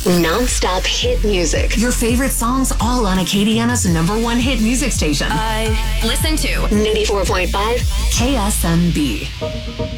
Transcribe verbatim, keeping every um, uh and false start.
Non-stop hit music. Your favorite songs all on Acadiana's number one hit music station. I listen to ninety-four point five K S M B.